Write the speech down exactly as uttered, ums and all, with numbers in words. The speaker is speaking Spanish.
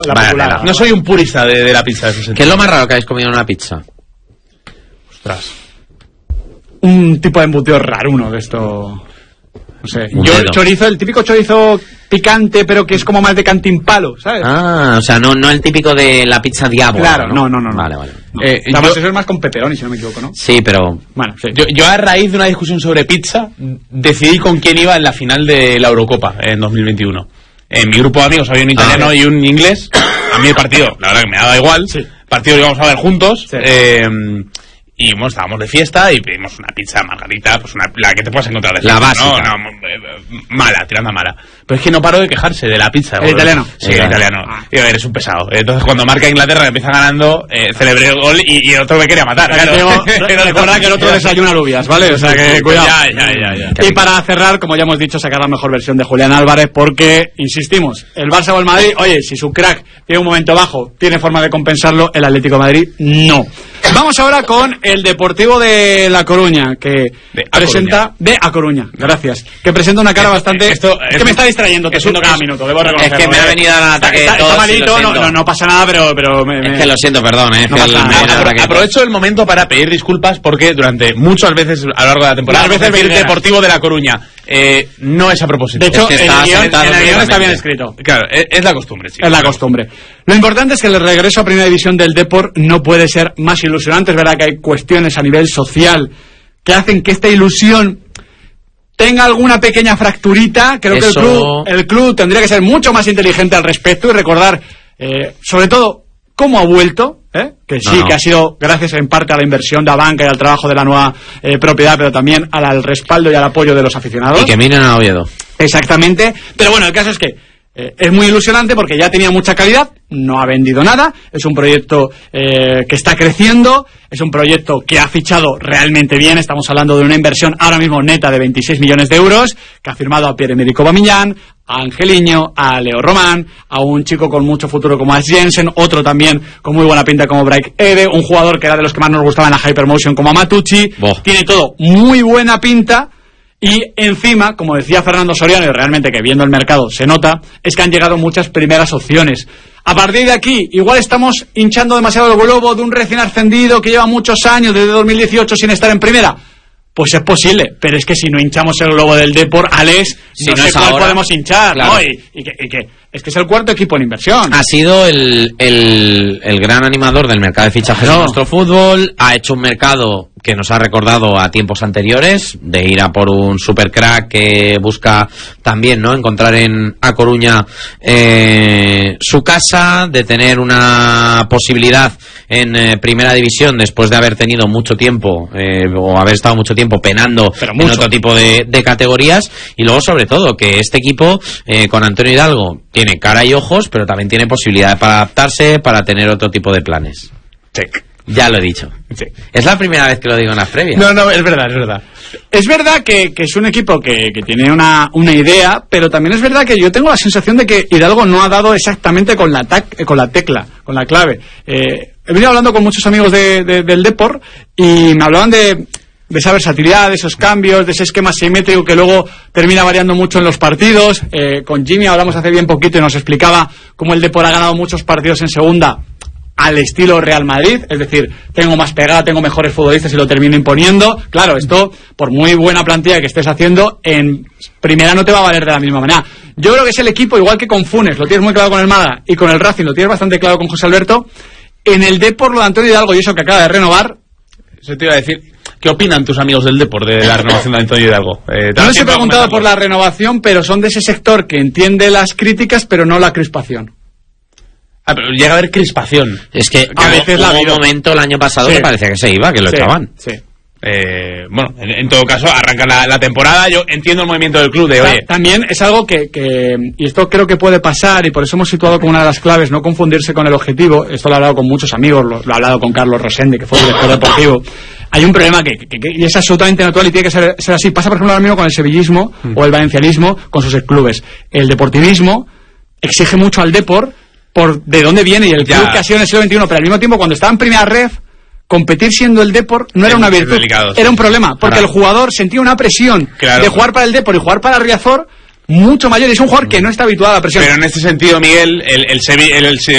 la vale, popular. vale. No soy un purista de, de la pizza de ese sentido. ¿Qué es lo más raro que habéis comido en una pizza? Ostras. Un tipo de embutido raruno de esto. No sé. Un Yo dedo. el chorizo, el típico chorizo picante, pero que es como más de cantimpalo, ¿sabes? Ah, o sea, no, no el típico de la pizza diablo. Claro, no, no, no. no. Vale, vale. No. Eh, Además, yo- eso es más con pepperoni, si no me equivoco, ¿no? Sí, pero... Bueno, sí. Yo, yo a raíz de una discusión sobre pizza decidí con quién iba en la final de la Eurocopa en dos mil veintiuno. En mi grupo de amigos había un italiano Ah, y un inglés. A mí el partido, la verdad que me daba igual. Sí. El partido lo íbamos a ver juntos. Sí. Eh, y bueno, estábamos de fiesta y pedimos una pizza margarita, pues una, la que te puedas encontrar de La fiesta, básica. ¿no? No, eh, mala, tirando a mala. Pero es que no paro de quejarse de la pizza. ¿El boludo. italiano? Sí, El el italiano. Ah. Digo, eres un pesado. Entonces cuando marca Inglaterra, que empieza ganando, eh, celebré el gol y, y el otro me quería matar. Claro. Digo, recuerda que el otro desayuna alubias, ¿vale? O sea que cuidado. Ya, ya, ya, ya. Y para cerrar, como ya hemos dicho, sacar la mejor versión de Julián Álvarez, porque, insistimos, el Barça o el Madrid, oye, si su crack tiene un momento bajo, tiene forma de compensarlo, el Atlético de Madrid no. Vamos ahora con el Deportivo de La Coruña, que De A presenta... De A Coruña, gracias. Que presenta una cara bastante... Esto- es que me está distrayendo, te es- siento cada es- minuto, debo Es reconocerlo. que me ha ¿eh? venido al ataque Está, de está todos y malito, lo no, siento. no, no pasa nada, pero... pero me- Es me- que lo siento, perdón, ¿eh? Es No que pasa el- nada. me viene al Apro- ataque de Aprovecho el momento para pedir disculpas porque durante muchas veces a lo largo de la temporada Las veces decir venideras. Deportivo de La Coruña eh, no es a propósito. De hecho, Es que en está el guión, sentado en el guión está bien completamente. escrito. Claro, es, es la costumbre, chicos. Es la costumbre. Lo importante es que el regreso a Primera División del Depor no puede ser más ilusionante. Es verdad que hay cuestiones a nivel social que hacen que esta ilusión tenga alguna pequeña fracturita. Creo que el Eso- club, el club tendría que ser mucho más inteligente al respecto y recordar, eh, sobre todo, cómo ha vuelto, ¿eh? que sí, No, no. que ha sido gracias en parte a la inversión de la banca y al trabajo de la nueva eh, propiedad, pero también al, al respaldo y al apoyo de los aficionados. Y que miren a Oviedo. Exactamente, pero bueno, el caso es que eh, es muy ilusionante porque ya tenía mucha calidad, no ha vendido nada, es un proyecto eh, que está creciendo, es un proyecto que ha fichado realmente bien, estamos hablando de una inversión ahora mismo neta de veintiséis millones de euros, que ha firmado a Pierre-Emerick Aubameyang, a Angeliño, a Leo Román, a un chico con mucho futuro como Ash Jensen, otro también con muy buena pinta como Bright Ede, un jugador que era de los que más nos gustaba en la Hypermotion como Matucci, Boh. tiene todo muy buena pinta. Y encima, como decía Fernando Soriano, y realmente que viendo el mercado se nota, es que han llegado muchas primeras opciones. A partir de aquí, igual estamos hinchando demasiado el globo de un recién ascendido que lleva muchos años, desde dos mil dieciocho, sin estar en primera. Pues es posible, pero es que si no hinchamos el globo del Depor, Alex, Si no, no sé es cuál ahora, podemos hinchar, claro. ¿no? Y, y que, y que es que es el cuarto equipo en inversión. Ha sido el, el, el gran animador del mercado de fichajes Claro. de nuestro fútbol. Ha hecho un mercado que nos ha recordado a tiempos anteriores, de ir a por un supercrack que busca también, ¿no?, encontrar en A Coruña eh, su casa, de tener una posibilidad en eh, primera división después de haber tenido mucho tiempo eh, o haber estado mucho tiempo penando Pero en mucho. otro tipo de, de categorías. Y luego, sobre todo, que este equipo eh, con Antonio Hidalgo tiene cara y ojos, pero también tiene posibilidad para adaptarse, para tener otro tipo de planes. Check. Ya lo he dicho. Sí. Es la primera vez que lo digo en las previas. No, no, es verdad, es verdad. Es verdad que, que es un equipo que, que tiene una, una idea, pero también es verdad que yo tengo la sensación de que Hidalgo no ha dado exactamente con la, tac, eh, con la tecla, con la clave. Eh, he venido hablando con muchos amigos de, de, del Depor y me hablaban de, de esa versatilidad, de esos cambios, de ese esquema simétrico que luego termina variando mucho en los partidos. Eh, con Jimmy hablamos hace bien poquito y nos explicaba cómo el Depor ha ganado muchos partidos en segunda al estilo Real Madrid, es decir, tengo más pegada, tengo mejores futbolistas y lo termino imponiendo. Claro, esto, por muy buena plantilla que estés haciendo, en primera no te va a valer de la misma manera. Yo creo que es el equipo, igual que con Funes, lo tienes muy claro con el Málaga, y con el Racing lo tienes bastante claro con José Alberto. En el Depor, lo de Antonio Hidalgo y eso que acaba de renovar, Eso te iba a decir. ¿Qué opinan tus amigos del Depor de la renovación de Antonio Hidalgo? Eh, no les he preguntado por la renovación, pero son de ese sector que entiende las críticas, pero no la crispación. Ah, pero llega a haber crispación. Es que A veces la ha hubo un habido. momento el año pasado Sí. que parecía que se iba, que lo Sí, echaban. sí. Eh, bueno, en, en todo caso, arranca la, la temporada. Yo entiendo el movimiento del club de, Ta- oye, También es algo que, que, y esto creo que puede pasar, y por eso hemos situado como una de las claves, no confundirse con el objetivo. Esto lo he hablado con muchos amigos, lo, lo he hablado con Carlos Rosende, que fue el director deportivo. Hay un problema que, que- que- y es absolutamente natural y tiene que ser, ser así. Pasa, por ejemplo, ahora mismo con el sevillismo Mm. o el valencianismo con sus clubes. El deportivismo exige mucho al Depor por de dónde viene y el Ya. club que ha sido en el siglo veintiuno, pero al mismo tiempo, cuando estaba en primera ref, competir siendo el Depor no era Es una muy virtud, delicado, sí. era un problema, porque Ahora- el jugador sentía una presión Claro. de jugar para el Depor y jugar para Riazor mucho mayor, y es un jugador que no está habituado a la presión. pero en este sentido, Miguel, el, el, Sevi- el, el,